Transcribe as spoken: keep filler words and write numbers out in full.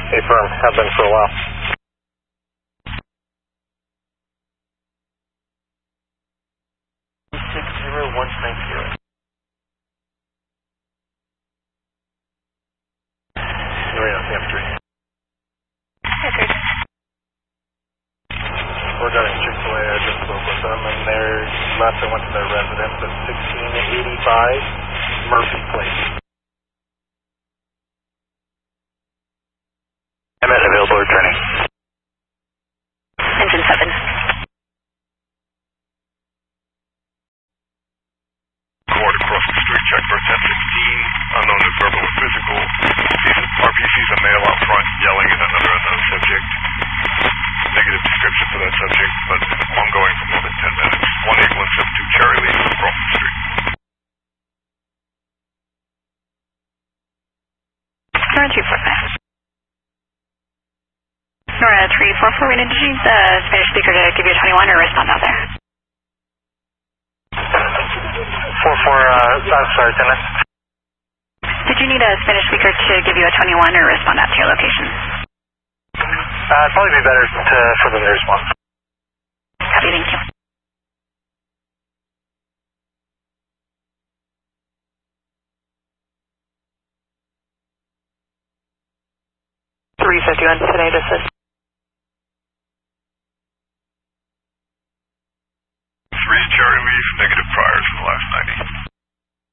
A firm, have been for a while. six zero one nine zero. Marina, F three. Okay. We're getting Chick-fil-A, I just spoke with them, and they're left and went to their residence at sixteen eighty-five Murphy Place. M S available returning. Engine seven. Court across the street, check for ten fifteen, unknown to verbal or physical. R P C's a male out front yelling at another unknown subject. Negative description for that subject, but ongoing for more than ten minutes. one eight one seven two Cherry Lee, Crawford Street. Nora two four five. Nora three four four, we need to use the Spanish speaker to give you a twenty-one or respond out there. four four, uh, I'm sorry, Tenant. Did you need a Spanish speaker to give you a twenty-one or respond out to your location? Uh, it'd probably be better to, for them to respond. Copy, thank you. three fifty-one today, this is